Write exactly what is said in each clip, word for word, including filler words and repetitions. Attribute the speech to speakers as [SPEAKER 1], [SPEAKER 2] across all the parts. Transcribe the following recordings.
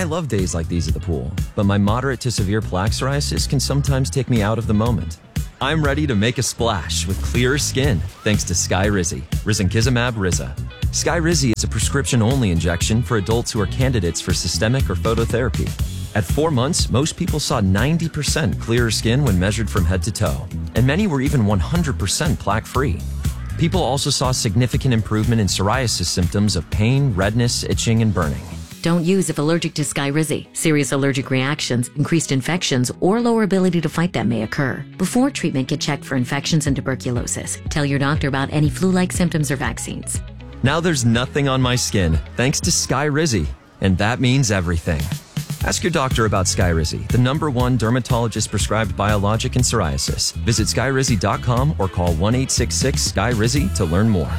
[SPEAKER 1] I love days like these at the pool, but my moderate to severe plaque psoriasis can sometimes take me out of the moment. I'm ready to make a splash with clearer skin thanks to Skyrizi, risankizumab Riza. Skyrizi is a prescription-only injection for adults who are candidates for systemic or phototherapy. At four months, most people saw ninety percent clearer skin when measured from head to toe, and many were even one hundred percent plaque-free. People also saw significant improvement in psoriasis symptoms of pain, redness, itching, and burning.
[SPEAKER 2] Don't use if allergic to Skyrizi. Serious allergic reactions, increased infections, or lower ability to fight them may occur. Before treatment, get checked for infections and tuberculosis. Tell your doctor about any flu-like symptoms or vaccines.
[SPEAKER 1] Now there's nothing on my skin thanks to Skyrizi, and that means everything. Ask your doctor about Skyrizi, the number one dermatologist-prescribed biologic in psoriasis. Visit skyrizi dot com or call one eight six six Skyrizi to learn more.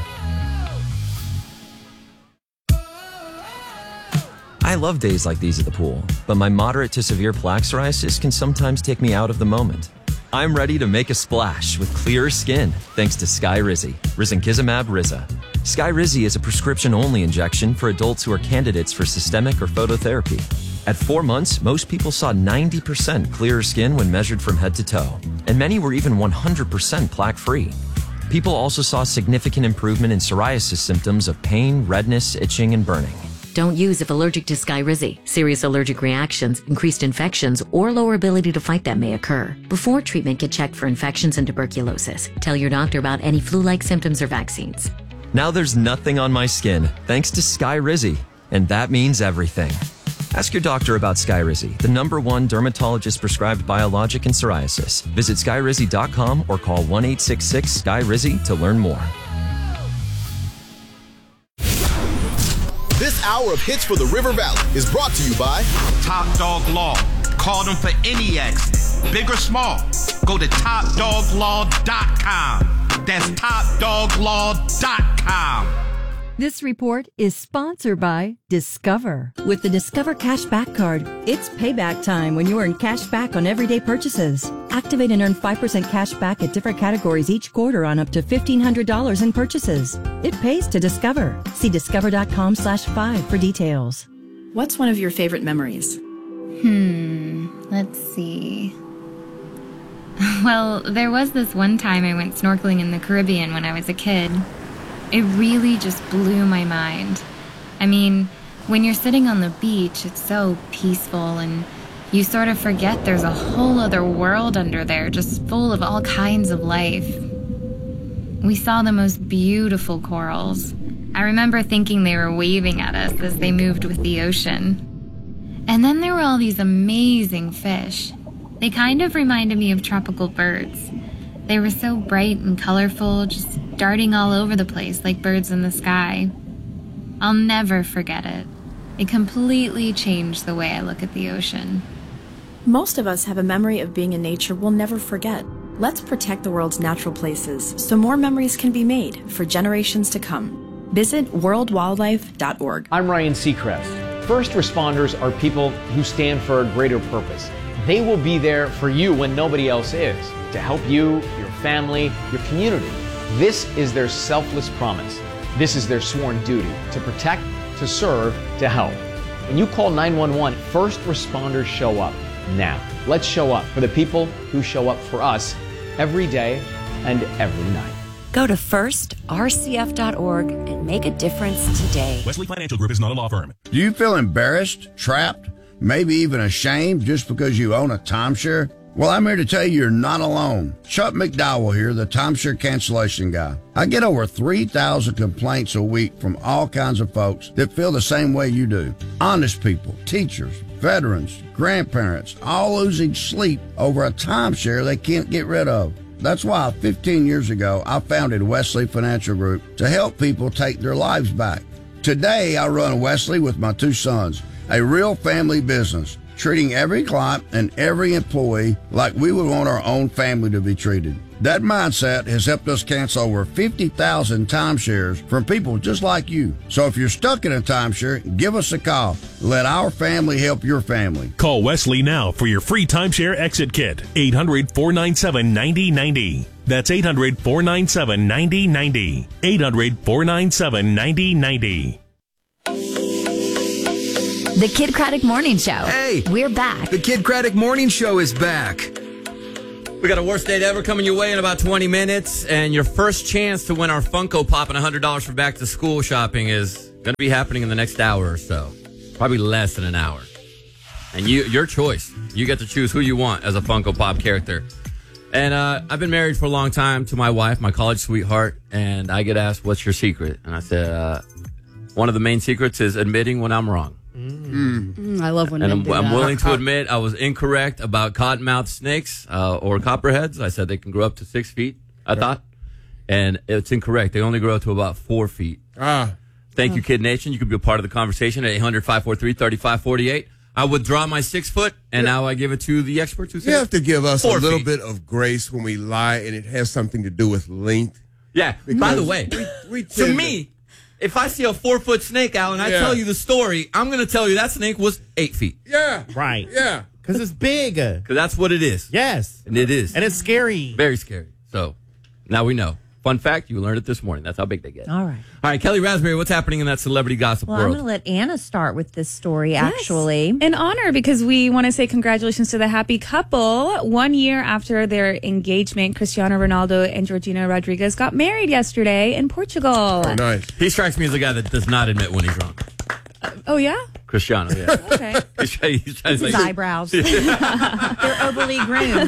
[SPEAKER 1] I love days like these at the pool, but my moderate to severe plaque psoriasis can sometimes take me out of the moment. I'm ready to make a splash with clearer skin thanks to Skyrizi, risankizumab Riza. Skyrizi is a prescription-only injection for adults who are candidates for systemic or phototherapy. At four months, most people saw ninety percent clearer skin when measured from head to toe, and many were even one hundred percent plaque-free. People also saw significant improvement in psoriasis symptoms of pain, redness, itching, and burning.
[SPEAKER 2] Don't use if allergic to Skyrizi. Serious allergic reactions, increased infections, or lower ability to fight them may occur. Before treatment, get checked for infections and tuberculosis. Tell your doctor about any flu-like symptoms or vaccines.
[SPEAKER 1] Now there's nothing on my skin thanks to Skyrizi, and that means everything. Ask your doctor about Skyrizi, the number one dermatologist-prescribed biologic in psoriasis. Visit skyrizi dot com or call one eight six six Skyrizi to learn more.
[SPEAKER 3] This hour of Hits for the River Valley is brought to you by
[SPEAKER 4] Top Dog Law. Call them for any accident, big or small. Go to top dog law dot com. That's top dog law dot com.
[SPEAKER 5] This report is sponsored by Discover. With the Discover Cashback Card, it's payback time when you earn cash back on everyday purchases. Activate and earn five percent cash back at different categories each quarter on up to fifteen hundred dollars in purchases. It pays to Discover. See discover dot com slash five for details.
[SPEAKER 6] What's one of your favorite memories?
[SPEAKER 7] Hmm, let's see. Well, there was this one time I went snorkeling in the Caribbean when I was a kid. It really just blew my mind. I mean, when you're sitting on the beach, it's so peaceful and you sort of forget there's a whole other world under there just full of all kinds of life. We saw the most beautiful corals. I remember thinking they were waving at us as they moved with the ocean. And then there were all these amazing fish. They kind of reminded me of tropical birds. They were so bright and colorful, just darting all over the place like birds in the sky. I'll never forget it. It completely changed the way I look at the ocean.
[SPEAKER 6] Most of us have a memory of being in nature we'll never forget. Let's protect the world's natural places so more memories can be made for generations to come. Visit world wildlife dot org.
[SPEAKER 8] I'm Ryan Seacrest. First responders are people who stand for a greater purpose. They will be there for you when nobody else is, to help you, your family, your community. This is their selfless promise. This is their sworn duty, to protect, to serve, to help. When you call nine one one, first responders show up now. Let's show up for the people who show up for us every day and every night.
[SPEAKER 9] Go to first r c f dot org and make a difference today.
[SPEAKER 10] Wesley Financial Group is not a law firm.
[SPEAKER 11] Do you feel embarrassed, trapped, maybe even ashamed just because you own a timeshare? Well, I'm here to tell you you're not alone. Chuck McDowell here, the timeshare cancellation guy. I get over three thousand complaints a week from all kinds of folks that feel the same way you do. Honest people, teachers, veterans, grandparents, all losing sleep over a timeshare they can't get rid of. That's why fifteen years ago, I founded Wesley Financial Group to help people take their lives back. Today, I run Wesley with my two sons, a real family business, treating every client and every employee like we would want our own family to be treated. That mindset has helped us cancel over fifty thousand timeshares from people just like you. So if you're stuck in a timeshare, give us a call. Let our family help your family.
[SPEAKER 10] Call Wesley now for your free timeshare exit kit. eight hundred, four nine seven, nine zero nine zero. That's eight hundred, four nine seven, nine zero nine zero. eight hundred, four nine seven, nine zero nine zero.
[SPEAKER 12] The Kid Craddock Morning Show.
[SPEAKER 13] Hey!
[SPEAKER 12] We're back.
[SPEAKER 13] The Kid Craddock Morning Show is back.
[SPEAKER 14] We got a worst date ever coming your way in about twenty minutes, and your first chance to win our Funko Pop and one hundred dollars for back to school shopping is going to be happening in the next hour or so. Probably less than an hour. And you, your choice. You get to choose who you want as a Funko Pop character. And uh, I've been married for a long time to my wife, my college sweetheart, and I get asked, what's your secret? And I said, uh, one of the main secrets is admitting when I'm wrong.
[SPEAKER 15] Mm. Mm, I love when
[SPEAKER 14] and
[SPEAKER 15] men
[SPEAKER 14] I'm,
[SPEAKER 15] do
[SPEAKER 14] I'm
[SPEAKER 15] that.
[SPEAKER 14] willing to admit I was incorrect about cottonmouth snakes uh, or copperheads. I said they can grow up to six feet, I right. thought. And it's incorrect. They only grow to about four feet.
[SPEAKER 16] Ah.
[SPEAKER 14] Thank you, Kid Nation. You can be a part of the conversation at eight hundred, five four three, three five four eight. I withdraw my six foot, and yeah. now I give it to the experts who say
[SPEAKER 16] you have to give us a little
[SPEAKER 14] feet.
[SPEAKER 16] bit of grace when we lie, and it has something to do with length.
[SPEAKER 14] Yeah. By the way,
[SPEAKER 16] we, we
[SPEAKER 14] to me, if I see a four-foot snake out and I
[SPEAKER 16] yeah.
[SPEAKER 14] tell you the story, I'm going to tell you that snake was eight feet.
[SPEAKER 16] Yeah.
[SPEAKER 17] Right.
[SPEAKER 16] Yeah.
[SPEAKER 17] Because it's big.
[SPEAKER 14] Because that's what it is.
[SPEAKER 17] Yes.
[SPEAKER 14] And it is.
[SPEAKER 17] And it's scary.
[SPEAKER 14] Very scary. So now we know. Fun fact, you learned it this morning. That's how big they get.
[SPEAKER 18] All right.
[SPEAKER 14] All right, Kelly Raspberry, what's happening in that celebrity gossip
[SPEAKER 18] well,
[SPEAKER 14] world?
[SPEAKER 18] I'm going to let Anna start with this story, actually.
[SPEAKER 19] Yes. In honor, because we want to say congratulations to the happy couple. One year after their engagement, Cristiano Ronaldo and Georgina Rodriguez got married yesterday in Portugal.
[SPEAKER 16] Oh, nice.
[SPEAKER 14] He strikes me as a guy that does not admit when he's wrong.
[SPEAKER 19] Uh, oh, yeah?
[SPEAKER 14] Cristiano, yeah.
[SPEAKER 19] Okay.
[SPEAKER 14] he's trying, he's trying
[SPEAKER 18] It's
[SPEAKER 14] to
[SPEAKER 18] his
[SPEAKER 14] like,
[SPEAKER 18] eyebrows. They're overly groomed.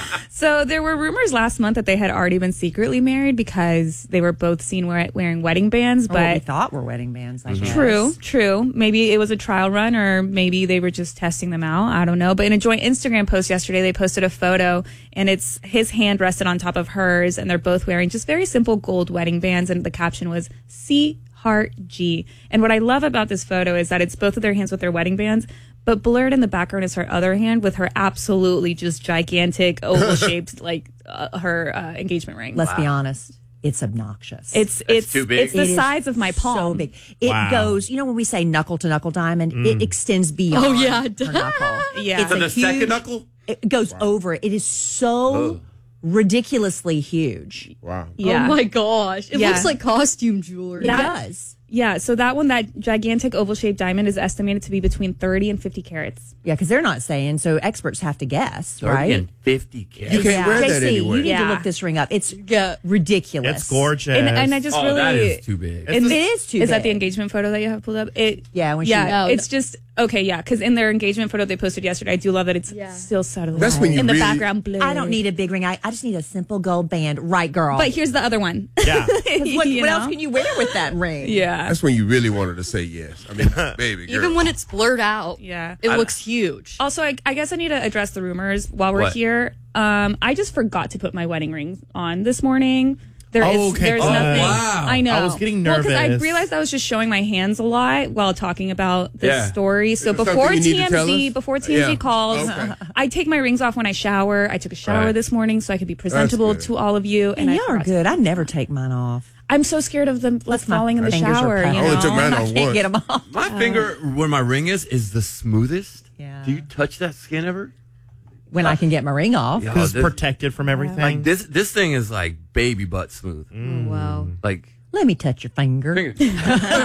[SPEAKER 19] So there were rumors last month that they had already been secretly married because they were both seen wear- wearing wedding bands. But
[SPEAKER 18] or what we thought were wedding bands, I
[SPEAKER 19] mm-hmm.
[SPEAKER 18] guess.
[SPEAKER 19] True, true. Maybe it was a trial run, or maybe they were just testing them out. I don't know. But in a joint Instagram post yesterday, they posted a photo, and it's his hand rested on top of hers, and they're both wearing just very simple gold wedding bands, and the caption was C Heart G. And what I love about this photo is that it's both of their hands with their wedding bands, but blurred in the background is her other hand with her absolutely just gigantic oval shaped like uh, her uh, engagement ring.
[SPEAKER 18] Let's
[SPEAKER 19] wow.
[SPEAKER 18] be honest. It's obnoxious.
[SPEAKER 19] It's
[SPEAKER 14] That's
[SPEAKER 19] it's
[SPEAKER 14] too big.
[SPEAKER 19] it's the
[SPEAKER 18] it
[SPEAKER 19] size of my palm.
[SPEAKER 18] So big. It
[SPEAKER 17] Wow.
[SPEAKER 18] goes, you know, when we say knuckle to knuckle diamond,
[SPEAKER 17] Mm.
[SPEAKER 18] it extends beyond
[SPEAKER 19] Oh, yeah.
[SPEAKER 18] her knuckle.
[SPEAKER 19] Yeah.
[SPEAKER 18] It's
[SPEAKER 14] To
[SPEAKER 18] a
[SPEAKER 14] the
[SPEAKER 18] huge-
[SPEAKER 14] second knuckle?
[SPEAKER 18] It goes wow. over it. It is so
[SPEAKER 14] Oh.
[SPEAKER 18] ridiculously huge.
[SPEAKER 16] Wow.
[SPEAKER 19] Yeah.
[SPEAKER 15] Oh my gosh. It
[SPEAKER 19] Yeah.
[SPEAKER 15] looks like costume jewelry.
[SPEAKER 18] It
[SPEAKER 19] That-
[SPEAKER 18] does.
[SPEAKER 19] Yeah, so that one, that gigantic oval shaped diamond, is estimated to be between thirty and fifty carats.
[SPEAKER 18] Yeah, because they're not saying, so experts have to guess, right?
[SPEAKER 14] And fifty carats.
[SPEAKER 16] You can't
[SPEAKER 18] yeah.
[SPEAKER 16] wear
[SPEAKER 18] J C,
[SPEAKER 16] that anywhere.
[SPEAKER 18] you need
[SPEAKER 19] Yeah.
[SPEAKER 18] to look this ring up. It's
[SPEAKER 15] Yeah.
[SPEAKER 18] ridiculous.
[SPEAKER 17] It's gorgeous.
[SPEAKER 19] And, and I just
[SPEAKER 14] Oh,
[SPEAKER 19] really.
[SPEAKER 14] that is too big.
[SPEAKER 19] and
[SPEAKER 18] It
[SPEAKER 19] this-
[SPEAKER 18] is too
[SPEAKER 19] Is that
[SPEAKER 18] big.
[SPEAKER 19] the engagement photo that you have pulled up? It.
[SPEAKER 18] Yeah, when she-
[SPEAKER 19] yeah,
[SPEAKER 15] Oh,
[SPEAKER 19] it's
[SPEAKER 15] no.
[SPEAKER 19] just okay. Yeah, because in their engagement photo they posted yesterday, I do love that it's
[SPEAKER 15] Yeah.
[SPEAKER 19] still subtly
[SPEAKER 16] That's when you
[SPEAKER 19] in the
[SPEAKER 16] really-
[SPEAKER 19] background blue.
[SPEAKER 18] I don't need a big ring. I, I just need a simple gold band. Right, girl.
[SPEAKER 19] But here's the other one.
[SPEAKER 17] Yeah.
[SPEAKER 18] 'Cause what,
[SPEAKER 19] You
[SPEAKER 18] what
[SPEAKER 19] know?
[SPEAKER 18] else can you wear with that ring?
[SPEAKER 19] Yeah.
[SPEAKER 16] That's when you really wanted to say yes. I mean, baby girl.
[SPEAKER 15] Even when it's blurred out,
[SPEAKER 19] Yeah.
[SPEAKER 15] it
[SPEAKER 14] I-
[SPEAKER 15] looks huge.
[SPEAKER 19] Also, I, I guess I need to address the rumors while we're
[SPEAKER 14] What?
[SPEAKER 19] here. Um, I just forgot to put my wedding ring on this morning. There is,
[SPEAKER 17] Oh, okay.
[SPEAKER 19] there's
[SPEAKER 17] Oh,
[SPEAKER 19] nothing.
[SPEAKER 14] wow.
[SPEAKER 19] I know.
[SPEAKER 17] I was getting
[SPEAKER 19] Well, because I
[SPEAKER 17] nervous.
[SPEAKER 19] realized I was just showing my hands a lot while talking about this
[SPEAKER 14] Yeah.
[SPEAKER 19] story. So
[SPEAKER 16] Is there
[SPEAKER 19] before
[SPEAKER 16] something you need to tell
[SPEAKER 19] T M Z,
[SPEAKER 16] us?
[SPEAKER 19] before T M Z
[SPEAKER 16] Yeah.
[SPEAKER 19] calls,
[SPEAKER 16] Okay.
[SPEAKER 19] I take my rings off when I shower. I took a shower
[SPEAKER 14] Right.
[SPEAKER 19] this morning so I could be presentable
[SPEAKER 16] good.
[SPEAKER 19] to all of you.
[SPEAKER 18] And
[SPEAKER 19] I
[SPEAKER 18] y'all are
[SPEAKER 19] forgot to-
[SPEAKER 18] good. I never take mine off.
[SPEAKER 19] I'm so scared of them like,
[SPEAKER 18] my
[SPEAKER 19] falling in the
[SPEAKER 18] fingers are
[SPEAKER 19] shower. You
[SPEAKER 18] puffy.
[SPEAKER 16] I only
[SPEAKER 19] know?
[SPEAKER 16] took mine
[SPEAKER 18] I
[SPEAKER 16] off
[SPEAKER 18] can't
[SPEAKER 16] once.
[SPEAKER 18] get them off.
[SPEAKER 14] My finger where my ring is is the smoothest.
[SPEAKER 18] Yeah.
[SPEAKER 14] Do you touch that skin ever?
[SPEAKER 18] When I can get my ring off.
[SPEAKER 14] Yeah.
[SPEAKER 17] It's
[SPEAKER 14] this-
[SPEAKER 17] protected from everything.
[SPEAKER 14] Like this this thing is like baby butt smooth.
[SPEAKER 15] Oh, wow.
[SPEAKER 14] Like
[SPEAKER 18] Let me touch your finger.
[SPEAKER 14] finger. Isn't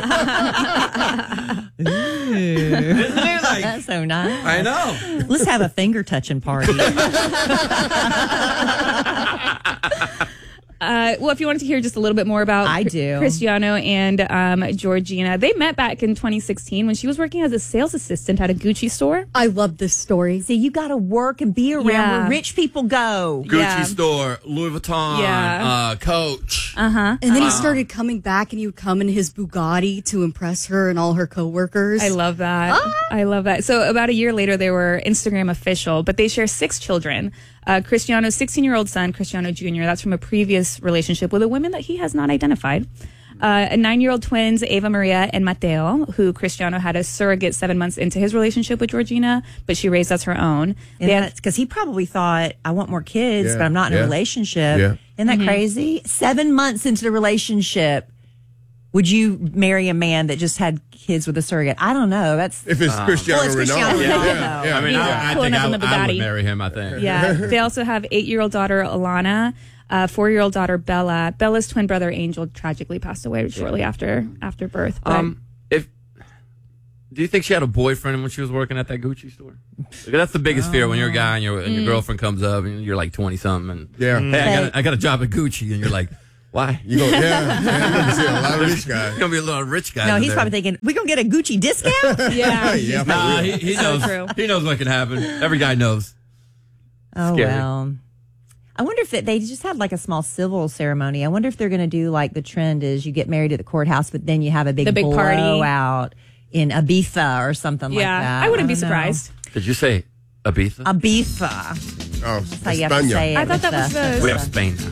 [SPEAKER 14] it like
[SPEAKER 18] That's so nice.
[SPEAKER 14] I know.
[SPEAKER 18] Let's have a finger touching party.
[SPEAKER 19] Uh, well, if you wanted to hear just a little bit more about
[SPEAKER 18] I
[SPEAKER 19] Cr-
[SPEAKER 18] do.
[SPEAKER 19] Cristiano and um, Georgina, they met back in twenty sixteen when she was working as a sales assistant at a Gucci store.
[SPEAKER 15] I love this story.
[SPEAKER 18] See, you got to work and be around
[SPEAKER 19] Yeah.
[SPEAKER 18] where rich people go.
[SPEAKER 14] Gucci
[SPEAKER 19] Yeah.
[SPEAKER 14] store, Louis Vuitton,
[SPEAKER 19] Yeah.
[SPEAKER 14] uh, Coach.
[SPEAKER 19] Uh huh.
[SPEAKER 15] And then he started coming back, and he would come in his Bugatti to impress her and all her coworkers.
[SPEAKER 19] I love that. I love that. So about a year later, they were Instagram official, but they share six children. Uh, Cristiano's sixteen-year-old son, Cristiano Junior, that's from a previous relationship with a woman that he has not identified. Uh, a nine-year-old twins, Eva Maria and Mateo, who Cristiano had a surrogate seven months into his relationship with Georgina, but she raised as her own.
[SPEAKER 18] And
[SPEAKER 19] They have-
[SPEAKER 18] that's because he probably thought, I want more kids,
[SPEAKER 16] Yeah,
[SPEAKER 18] but I'm not in
[SPEAKER 16] yeah,
[SPEAKER 18] a relationship.
[SPEAKER 16] yeah.
[SPEAKER 18] Isn't that crazy? Seven months into the relationship, would you marry a man that just had kids with a surrogate? I don't know. That's
[SPEAKER 16] If it's Cristiano
[SPEAKER 18] Well, it's Cristiano
[SPEAKER 16] Ronaldo.
[SPEAKER 18] Ronaldo.
[SPEAKER 16] Yeah, yeah.
[SPEAKER 14] I mean,
[SPEAKER 19] Yeah.
[SPEAKER 14] I, I
[SPEAKER 19] Pulling
[SPEAKER 14] think
[SPEAKER 19] up
[SPEAKER 14] I,
[SPEAKER 19] in the
[SPEAKER 14] I would
[SPEAKER 19] Bugatti.
[SPEAKER 14] marry him, I think.
[SPEAKER 19] Yeah. They also have eight-year-old daughter Alana, uh, four-year-old daughter Bella. Bella's twin brother Angel tragically passed away shortly after after birth. But
[SPEAKER 14] Um, if Do you think she had a boyfriend when she was working at that Gucci store? Because that's the biggest fear when you're a guy and, your and your
[SPEAKER 19] Mm.
[SPEAKER 14] girlfriend comes up and you're like twenty something and
[SPEAKER 16] Yeah.
[SPEAKER 14] hey, I got, a, I got a job at Gucci and you're like, why?
[SPEAKER 16] You go, yeah, yeah, you're gonna see a lot of rich guys.
[SPEAKER 14] You're gonna be a lot of rich guys.
[SPEAKER 18] No,
[SPEAKER 14] in
[SPEAKER 18] he's
[SPEAKER 14] there.
[SPEAKER 18] probably thinking, we going to get a Gucci discount?
[SPEAKER 19] Yeah.
[SPEAKER 16] Yeah,
[SPEAKER 14] Nah, he, he
[SPEAKER 19] So
[SPEAKER 14] knows.
[SPEAKER 19] true.
[SPEAKER 14] He knows what can happen. Every guy knows.
[SPEAKER 18] Oh,
[SPEAKER 14] Scary.
[SPEAKER 18] well. I wonder if it, they just had like a small civil ceremony. I wonder if they're going to do like the trend is you get married at the courthouse, but then you have a big,
[SPEAKER 19] The big party.
[SPEAKER 18] blowout in Ibiza or something like
[SPEAKER 19] Yeah,
[SPEAKER 18] that.
[SPEAKER 19] I wouldn't be
[SPEAKER 18] don't know.
[SPEAKER 19] surprised.
[SPEAKER 14] Did you say Ibiza?
[SPEAKER 18] Ibiza.
[SPEAKER 16] Oh,
[SPEAKER 18] That's how you have to say it.
[SPEAKER 19] I thought
[SPEAKER 18] with
[SPEAKER 19] that was the-
[SPEAKER 14] we have Spain now.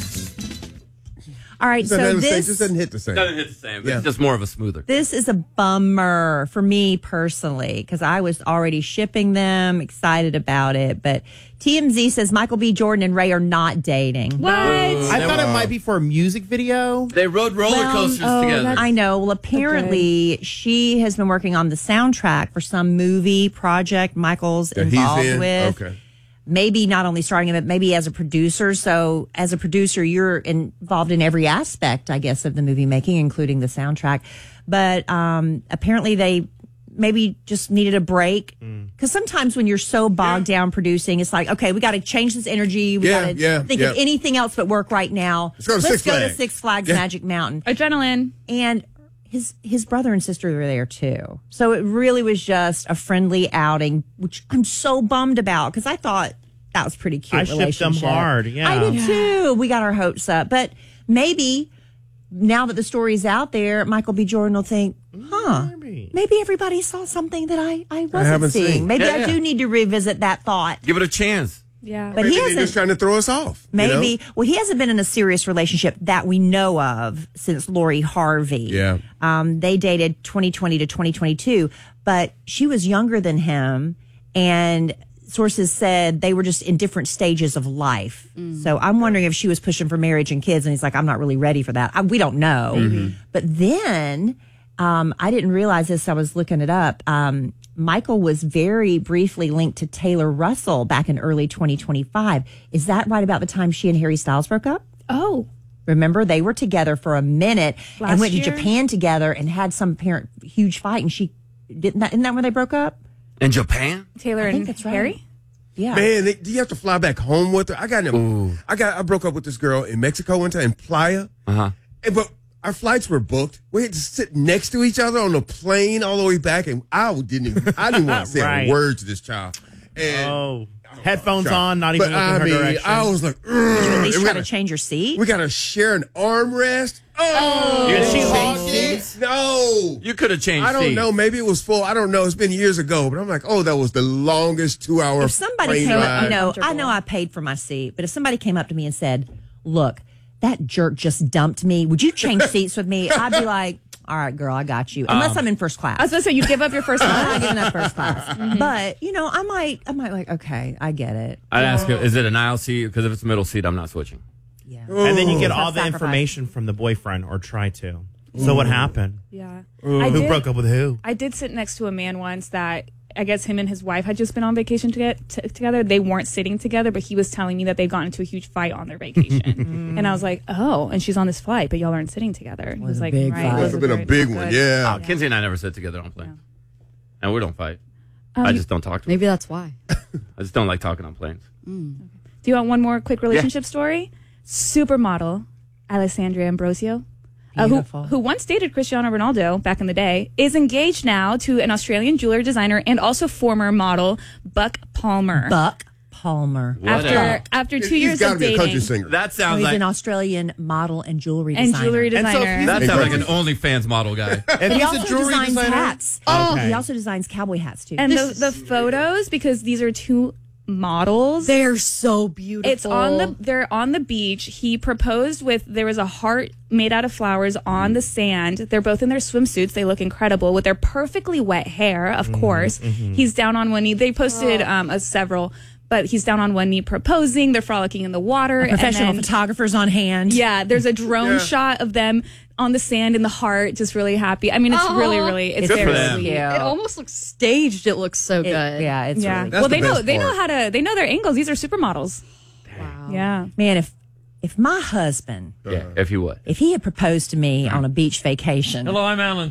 [SPEAKER 18] All right,
[SPEAKER 16] Just
[SPEAKER 18] so
[SPEAKER 16] doesn't say-
[SPEAKER 18] this
[SPEAKER 16] just doesn't hit the same.
[SPEAKER 14] Doesn't hit the same.
[SPEAKER 16] Yeah.
[SPEAKER 14] It's just more of a smoother.
[SPEAKER 18] this is a bummer for me personally because I was already shipping them, excited about it. But T M Z says Michael B. Jordan and Ray are not dating.
[SPEAKER 19] What?
[SPEAKER 12] I thought it might be for a music video.
[SPEAKER 14] They rode roller
[SPEAKER 18] Well,
[SPEAKER 14] coasters
[SPEAKER 19] oh,
[SPEAKER 14] together.
[SPEAKER 19] that's-
[SPEAKER 18] I know. Well, apparently she has been working on the soundtrack for some movie project Michael's
[SPEAKER 16] That he's
[SPEAKER 18] involved
[SPEAKER 16] in?
[SPEAKER 18] with.
[SPEAKER 16] Okay.
[SPEAKER 18] Maybe not only starring him, but maybe as a producer. So as a producer, you're involved in every aspect, I guess, of the movie making, including the soundtrack. But um, apparently they maybe just needed a break. Because sometimes when you're so bogged down producing, it's like, okay, we got to change this energy. We
[SPEAKER 16] Yeah,
[SPEAKER 18] got to
[SPEAKER 16] yeah,
[SPEAKER 18] think
[SPEAKER 16] yeah.
[SPEAKER 18] of anything else but work right now.
[SPEAKER 16] Let's go to Six
[SPEAKER 18] go to
[SPEAKER 16] Flags.
[SPEAKER 18] Six Flags
[SPEAKER 16] Yeah.
[SPEAKER 18] Magic Mountain.
[SPEAKER 19] Adrenaline.
[SPEAKER 18] And his his brother and sister were there too. So it really was just a friendly outing, which I'm so bummed about because I thought that was pretty cute.
[SPEAKER 12] I shipped them
[SPEAKER 18] relationship.
[SPEAKER 12] hard, yeah.
[SPEAKER 18] I did
[SPEAKER 12] Yeah.
[SPEAKER 18] too. We got our hopes up, but maybe now that the story's out there, Michael B. Jordan will think, huh, maybe, everybody saw something that I I wasn't
[SPEAKER 16] haven't
[SPEAKER 18] seeing.
[SPEAKER 16] seen.
[SPEAKER 18] Maybe
[SPEAKER 14] Yeah,
[SPEAKER 18] I
[SPEAKER 14] yeah.
[SPEAKER 18] do need to revisit that thought.
[SPEAKER 14] Give it a chance.
[SPEAKER 19] Yeah.
[SPEAKER 18] But
[SPEAKER 16] Maybe
[SPEAKER 18] he
[SPEAKER 16] they're
[SPEAKER 18] hasn't.
[SPEAKER 16] just trying to throw us off. you know?
[SPEAKER 18] Maybe. Well, he hasn't been in a serious relationship that we know of since Lori Harvey.
[SPEAKER 16] Yeah.
[SPEAKER 18] Um, they dated twenty twenty to twenty twenty-two, but she was younger than him, and sources said they were just in different stages of life. So I'm wondering if she was pushing for marriage and kids, and he's like, I'm not really ready for that. I, we don't know.
[SPEAKER 16] Mm-hmm.
[SPEAKER 18] But then um, I didn't realize this. I was looking it up. Um, Michael was very briefly linked to Taylor Russell back in early twenty twenty-five. Is that right about the time she and Harry Styles broke up?
[SPEAKER 19] Oh.
[SPEAKER 18] Remember, they were together for a minute
[SPEAKER 19] Last
[SPEAKER 18] and went
[SPEAKER 19] year?
[SPEAKER 18] to Japan together and had some apparent huge fight. And she didn't that, isn't that when they broke up?
[SPEAKER 14] In Japan?
[SPEAKER 19] Taylor
[SPEAKER 18] I
[SPEAKER 19] and
[SPEAKER 18] think that's right.
[SPEAKER 19] Harry?
[SPEAKER 18] Yeah.
[SPEAKER 16] Man, they, do you have to fly back home with her? I got in a, I got I broke up with this girl in Mexico one time in Playa.
[SPEAKER 14] Uh-huh.
[SPEAKER 16] And, but our flights were booked. We had to sit next to each other on the plane all the way back, and I didn't even I didn't want to say
[SPEAKER 12] Right.
[SPEAKER 16] a word to this child. And
[SPEAKER 12] Oh, headphones
[SPEAKER 16] Sorry.
[SPEAKER 12] on, not even
[SPEAKER 16] But
[SPEAKER 12] looking
[SPEAKER 16] I
[SPEAKER 12] her
[SPEAKER 16] mean,
[SPEAKER 12] direction.
[SPEAKER 16] I was like,
[SPEAKER 18] Did you at least
[SPEAKER 16] we
[SPEAKER 18] try
[SPEAKER 16] gotta,
[SPEAKER 18] to change your seat?
[SPEAKER 16] we gotta share an armrest. Oh,
[SPEAKER 12] You had
[SPEAKER 16] she
[SPEAKER 12] changed
[SPEAKER 16] talking?
[SPEAKER 12] seats?
[SPEAKER 16] No,
[SPEAKER 14] You could have changed
[SPEAKER 16] I don't
[SPEAKER 14] seats.
[SPEAKER 16] know. Maybe it was full. I don't know. It's been years ago, but I'm like, oh, that was the longest two hour.
[SPEAKER 18] If somebody
[SPEAKER 16] plane
[SPEAKER 18] came up,
[SPEAKER 16] ride.
[SPEAKER 18] you know, I know I paid for my seat, but if somebody came up to me and said, look, that jerk just dumped me, would you change seats with me? I'd be like, all right, girl, I got you. Unless
[SPEAKER 12] Um,
[SPEAKER 18] I'm in first class.
[SPEAKER 19] I was going to say, you give up your first
[SPEAKER 18] I'm not
[SPEAKER 19] class.
[SPEAKER 18] giving up first class. But, you know, I might, I might like, okay, I get it.
[SPEAKER 14] I'd ask her, is it an aisle seat? Because if it's a middle seat, I'm not switching.
[SPEAKER 18] Yeah.
[SPEAKER 12] And then you get
[SPEAKER 18] Ooh.
[SPEAKER 12] all the
[SPEAKER 18] Sacrifice.
[SPEAKER 12] information from the boyfriend, or try to. So what happened?
[SPEAKER 19] Yeah.
[SPEAKER 12] Ooh.
[SPEAKER 19] I
[SPEAKER 12] Who
[SPEAKER 19] did-
[SPEAKER 12] broke up with who?
[SPEAKER 19] I did sit next to a man once that I guess him and his wife had just been on vacation to get t- together. They weren't sitting together, but he was telling me that they'd gotten into a huge fight on their vacation. And I was like, oh, and she's on this flight, but y'all aren't sitting together. He was
[SPEAKER 18] a
[SPEAKER 19] like,
[SPEAKER 18] big
[SPEAKER 19] right.
[SPEAKER 18] fight.
[SPEAKER 19] it
[SPEAKER 16] Must have been a
[SPEAKER 19] very-
[SPEAKER 16] big
[SPEAKER 19] not
[SPEAKER 16] one.
[SPEAKER 19] good.
[SPEAKER 16] Yeah.
[SPEAKER 14] Oh, Kinsey and I never sit together on planes. And we don't fight.
[SPEAKER 19] Um,
[SPEAKER 14] I just don't talk to
[SPEAKER 15] Maybe that's why.
[SPEAKER 14] them. I just don't like talking on planes.
[SPEAKER 19] Do you want one more quick relationship story? Supermodel Alessandria Ambrosio, uh, who,
[SPEAKER 18] Beautiful.
[SPEAKER 19] who once dated Cristiano Ronaldo back in the day, is engaged now to an Australian jewelry designer and also former model Buck Palmer.
[SPEAKER 18] Buck Palmer.
[SPEAKER 14] What
[SPEAKER 19] after
[SPEAKER 14] a-
[SPEAKER 19] after two
[SPEAKER 16] He's
[SPEAKER 19] years
[SPEAKER 16] got to
[SPEAKER 19] of
[SPEAKER 16] be a country
[SPEAKER 19] dating
[SPEAKER 16] singer.
[SPEAKER 14] That
[SPEAKER 18] Oh,
[SPEAKER 14] sounds
[SPEAKER 18] he's
[SPEAKER 14] like
[SPEAKER 18] an Australian model and jewelry
[SPEAKER 19] and
[SPEAKER 18] designer.
[SPEAKER 19] jewelry
[SPEAKER 12] And so
[SPEAKER 19] designer.
[SPEAKER 12] if he's
[SPEAKER 14] that
[SPEAKER 16] Hey,
[SPEAKER 14] sounds like
[SPEAKER 16] Country.
[SPEAKER 14] an OnlyFans model guy.
[SPEAKER 12] If
[SPEAKER 18] He
[SPEAKER 12] he's
[SPEAKER 18] also
[SPEAKER 12] a jewelry
[SPEAKER 18] designs
[SPEAKER 12] designer,
[SPEAKER 18] hats.
[SPEAKER 12] Oh. Okay.
[SPEAKER 18] He also designs cowboy hats too.
[SPEAKER 19] and the,
[SPEAKER 15] This
[SPEAKER 19] the
[SPEAKER 15] is
[SPEAKER 19] photos, because these are two models.
[SPEAKER 15] They're so beautiful.
[SPEAKER 19] It's on the they're on the beach. He proposed with there was a heart made out of flowers on the sand. They're both in their swimsuits. They look incredible with their perfectly wet hair, of course. He's down on one knee. They posted um a several, but he's down on one knee proposing. They're frolicking in the water. and
[SPEAKER 18] professional
[SPEAKER 19] then-
[SPEAKER 18] photographers on hand.
[SPEAKER 19] Yeah, there's a drone
[SPEAKER 16] Yeah.
[SPEAKER 19] shot of them on the sand in the heart, just really happy. I mean, it's really,
[SPEAKER 15] Aw.
[SPEAKER 19] really, it's
[SPEAKER 14] Good for
[SPEAKER 19] very
[SPEAKER 14] them.
[SPEAKER 19] sweet.
[SPEAKER 15] It almost looks staged. It looks so
[SPEAKER 18] It-
[SPEAKER 15] good.
[SPEAKER 18] yeah, it's
[SPEAKER 19] Yeah.
[SPEAKER 18] really
[SPEAKER 16] That's
[SPEAKER 19] Well,
[SPEAKER 16] the
[SPEAKER 19] they know
[SPEAKER 16] best
[SPEAKER 19] they know
[SPEAKER 16] part.
[SPEAKER 19] how to they know their angles. These are supermodels.
[SPEAKER 15] Wow.
[SPEAKER 19] Yeah.
[SPEAKER 18] man. If if my husband,
[SPEAKER 14] Yeah, if you would.
[SPEAKER 18] if he had proposed to me on a beach vacation,
[SPEAKER 14] I'm Alan.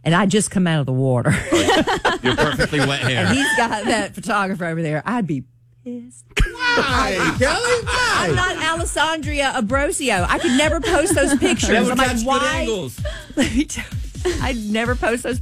[SPEAKER 18] and I just come out of the water.
[SPEAKER 14] Your perfectly wet hair.
[SPEAKER 18] And he's got that photographer over there. I'd be pissed.
[SPEAKER 16] Why, Kelly? Why?
[SPEAKER 18] I'm not Alessandria Ambrosio. I could never post those pictures.
[SPEAKER 14] That would
[SPEAKER 18] I'm
[SPEAKER 14] catch
[SPEAKER 18] like,
[SPEAKER 14] good
[SPEAKER 18] why?
[SPEAKER 14] angles.
[SPEAKER 18] Let me tell you, I'd never post those